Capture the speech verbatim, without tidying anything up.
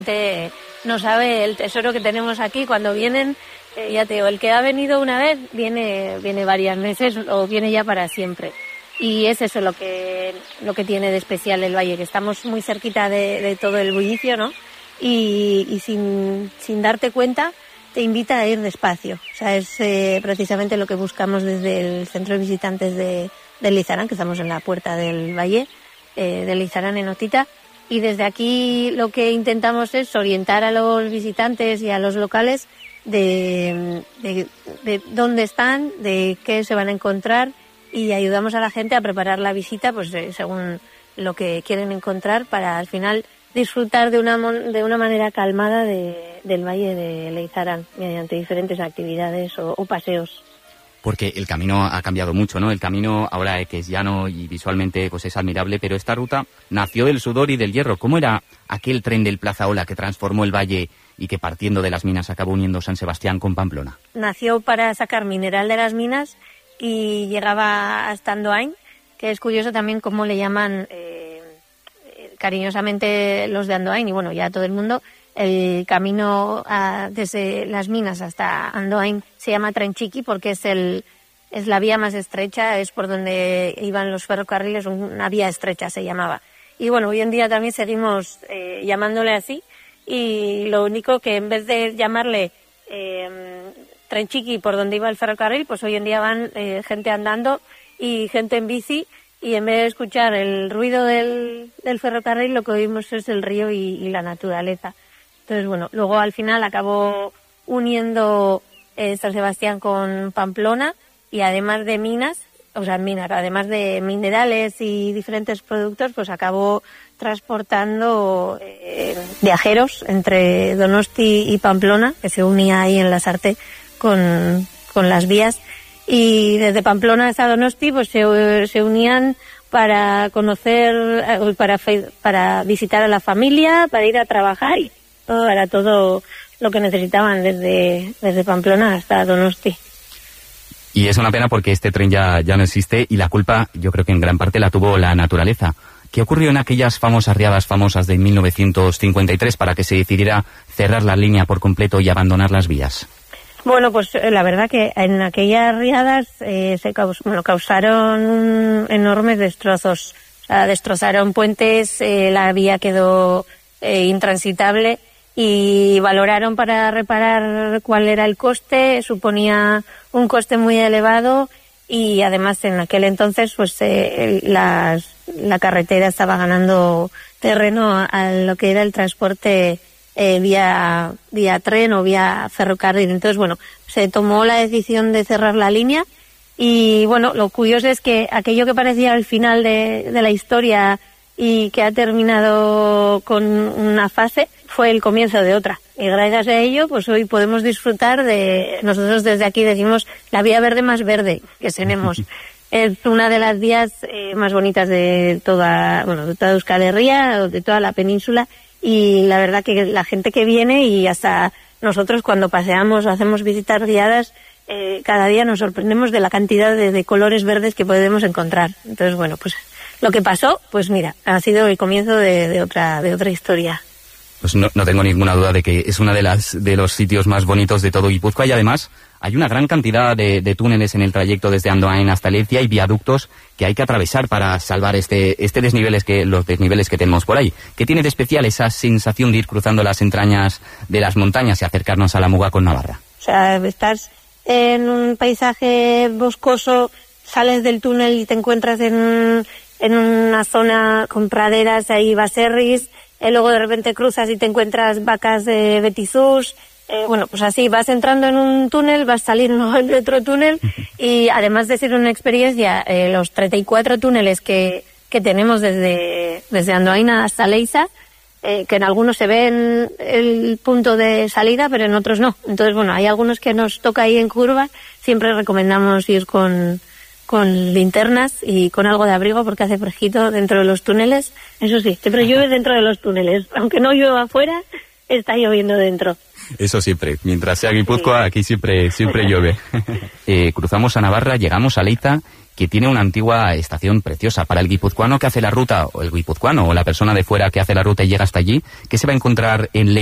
No sabe el tesoro que tenemos aquí cuando vienen, eh, ya te digo, el que ha venido una vez viene viene varias veces o viene ya para siempre. Y es eso lo que lo que tiene de especial el valle, que estamos muy cerquita de, de todo el bullicio, ¿no? Y, y sin, sin darte cuenta te invita a ir despacio. O sea, es eh, precisamente lo que buscamos desde el centro de visitantes de, de Leizarán, que estamos en la puerta del valle eh, de Leizarán en Otita. Y desde aquí lo que intentamos es orientar a los visitantes y a los locales de, de, de dónde están, de qué se van a encontrar, y ayudamos a la gente a preparar la visita pues según lo que quieren encontrar, para al final disfrutar de una de una manera calmada de, del valle de Leizarán mediante diferentes actividades o, o paseos. Porque el camino ha cambiado mucho, ¿no? El camino ahora que es llano y visualmente pues es admirable, pero esta ruta nació del sudor y del hierro. ¿Cómo era aquel tren del Plaza Ola que transformó el valle y que partiendo de las minas acabó uniendo San Sebastián con Pamplona? Nació para sacar mineral de las minas y llegaba hasta Andoain, que es curioso también cómo le llaman eh, cariñosamente los de Andoain, y bueno, ya todo el mundo. El camino a, desde las minas hasta Andoain se llama Trenchiqui porque es el es la vía más estrecha, es por donde iban los ferrocarriles, una vía estrecha se llamaba. Y bueno, hoy en día también seguimos eh, llamándole así, y lo único que en vez de llamarle eh, Trenchiqui por donde iba el ferrocarril, pues hoy en día van eh, gente andando y gente en bici, y en vez de escuchar el ruido del, del ferrocarril lo que oímos es el río y, y la naturaleza. Entonces, bueno, luego al final acabó uniendo eh, San Sebastián con Pamplona, y además de minas, o sea, minas, además de minerales y diferentes productos, pues acabó transportando eh, viajeros entre Donosti y Pamplona, que se unía ahí en Lasarte con, con las vías, y desde Pamplona hasta Donosti pues se, se unían para conocer, para, para visitar a la familia, para ir a trabajar, y todo, era todo lo que necesitaban desde, desde Pamplona hasta Donosti. Y es una pena porque este tren ya, ya no existe, y la culpa yo creo que en gran parte la tuvo la naturaleza. ¿Qué ocurrió en aquellas famosas riadas famosas de mil novecientos cincuenta y tres para que se decidiera cerrar la línea por completo y abandonar las vías? Bueno, pues la verdad que en aquellas riadas eh, se caus bueno, causaron enormes destrozos. O sea, destrozaron puentes, eh, la vía quedó eh, intransitable, y valoraron para reparar cuál era el coste. Suponía un coste muy elevado, y además en aquel entonces pues eh, las, la carretera estaba ganando terreno a lo que era el transporte eh, vía, vía tren o vía ferrocarril. Entonces, bueno, se tomó la decisión de cerrar la línea, y bueno, lo curioso es que aquello que parecía el final de, de la historia y que ha terminado con una fase fue el comienzo de otra, y gracias a ello pues hoy podemos disfrutar de, nosotros desde aquí decimos, la vía verde más verde que tenemos. Es una de las vías eh, más bonitas de toda, bueno, de toda Euskal Herria, de toda la península, y la verdad que la gente que viene, y hasta nosotros cuando paseamos o hacemos visitas guiadas, eh, cada día nos sorprendemos de la cantidad de, de colores verdes que podemos encontrar. Entonces, bueno, pues lo que pasó, pues mira, ha sido el comienzo de, de otra de otra historia. Pues no, no tengo ninguna duda de que es una de las de los sitios más bonitos de todo Guipúzcoa, y además hay una gran cantidad de, de túneles en el trayecto desde Andoain hasta Lecia, y viaductos que hay que atravesar para salvar este este desniveles que los desniveles que tenemos por ahí. ¿Qué tiene de especial esa sensación de ir cruzando las entrañas de las montañas y acercarnos a la muga con Navarra? O sea, estás en un paisaje boscoso, sales del túnel y te encuentras en, en una zona con praderas, ahí baserris. Eh, luego de repente cruzas y te encuentras vacas de Betizús. Eh, bueno, pues así vas entrando en un túnel, vas saliendo en otro túnel, y además de ser una experiencia, eh, los treinta y cuatro túneles que, que tenemos desde, desde Andoain hasta Leiza, eh, que en algunos se ven el punto de salida, pero en otros no. Entonces, bueno, hay algunos que nos toca ahí en curva. Siempre recomendamos ir con... con linternas y con algo de abrigo porque hace fresquito dentro de los túneles. Eso sí, siempre llueve dentro de los túneles. Aunque no llueva afuera, está lloviendo dentro. Eso siempre. Mientras sea Guipúzcoa, sí. Aquí siempre siempre llueve. eh, cruzamos a Navarra, llegamos a Leiza, que tiene una antigua estación preciosa. Para el guipuzcoano que hace la ruta, o el guipuzcoano o la persona de fuera que hace la ruta y llega hasta allí, ¿qué se va a encontrar en